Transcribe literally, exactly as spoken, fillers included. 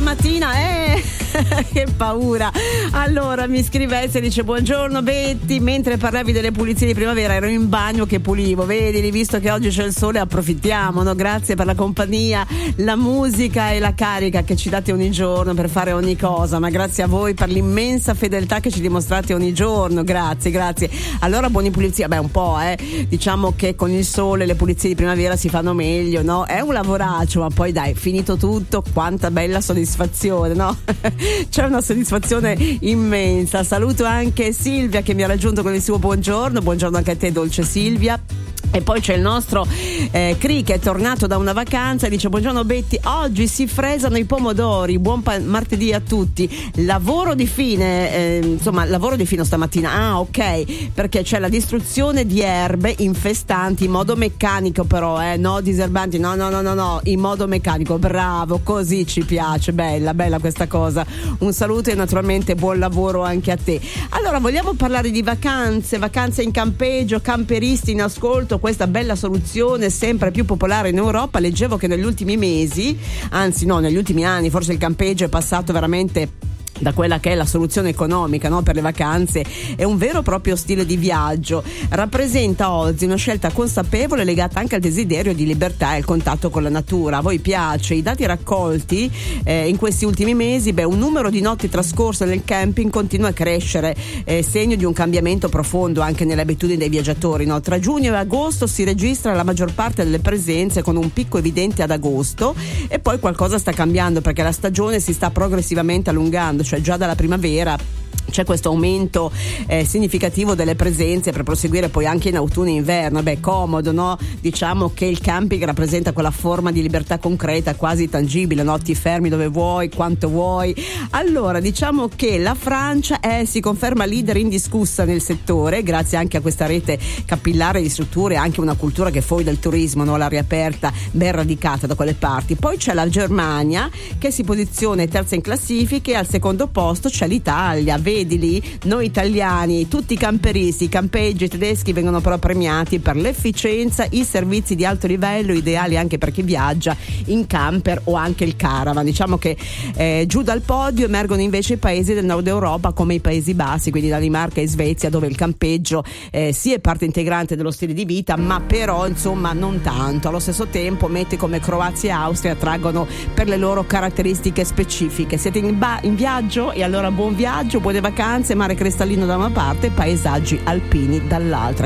stamattina, eh che paura. Allora mi scrivesse, dice: buongiorno Betty, mentre parlavi delle pulizie di primavera ero in bagno che pulivo, vedi, visto che oggi c'è il sole approfittiamo, no? Grazie per la compagnia, la musica e la carica che ci date ogni giorno per fare ogni cosa, ma grazie a voi per l'immensa fedeltà che ci dimostrate ogni giorno, grazie, grazie. Allora buoni pulizie, beh un po' eh diciamo che con il sole le pulizie di primavera si fanno meglio, no? È un lavoraccio, ma poi dai, finito tutto, quanta bella soddisfazione, no? C'è una soddisfazione immensa. Saluto anche Silvia che mi ha raggiunto con il suo buongiorno, buongiorno anche a te dolce Silvia. E poi c'è il nostro eh, Cri che è tornato da una vacanza e dice: buongiorno Betty, oggi si fresano i pomodori, buon pa- martedì a tutti, lavoro di fine, eh, insomma lavoro di fine stamattina, ah ok, perché c'è la distruzione di erbe infestanti in modo meccanico, però eh, no diserbanti, no no no no no, in modo meccanico, bravo, così ci piace, bella bella questa cosa, un saluto e naturalmente buon lavoro anche a te. Allora vogliamo parlare di vacanze, vacanze in campeggio, camperisti in ascolto, questa bella soluzione sempre più popolare in Europa. Leggevo che negli ultimi mesi, anzi no, negli ultimi anni, forse il campeggio è passato veramente da quella che è la soluzione economica, no, per le vacanze, è un vero e proprio stile di viaggio, rappresenta oggi una scelta consapevole legata anche al desiderio di libertà e al contatto con la natura. A voi piace? I dati raccolti eh, in questi ultimi mesi, beh, un numero di notti trascorse nel camping continua a crescere, eh, segno di un cambiamento profondo anche nelle abitudini dei viaggiatori, no? Tra giugno e agosto si registra la maggior parte delle presenze, con un picco evidente ad agosto, e poi qualcosa sta cambiando perché la stagione si sta progressivamente allungando, cioè già dalla primavera c'è questo aumento eh, significativo delle presenze per proseguire poi anche in autunno e inverno. Beh, comodo, no? Diciamo che il camping rappresenta quella forma di libertà concreta, quasi tangibile, no? Ti fermi dove vuoi, quanto vuoi. Allora, diciamo che la Francia è, si conferma leader indiscussa nel settore, grazie anche a questa rete capillare di strutture, anche una cultura che fuori del turismo, no? L'aria aperta, ben radicata da quelle parti. Poi c'è la Germania che si posiziona terza in classifica, e al secondo posto c'è l'Italia. Vedi lì, noi italiani, tutti i camperisti, i campeggi tedeschi vengono però premiati per l'efficienza, i servizi di alto livello, ideali anche per chi viaggia in camper o anche il caravan. Diciamo che eh, giù dal podio emergono invece i paesi del nord Europa come i Paesi Bassi, quindi Danimarca e Svezia, dove il campeggio eh, sì è parte integrante dello stile di vita, ma però insomma non tanto. Allo stesso tempo mete come Croazia e Austria attraggono per le loro caratteristiche specifiche. Siete in, ba- in viaggio? E allora buon viaggio, buone vacanze, mare cristallino da una parte, paesaggi alpini dall'altra.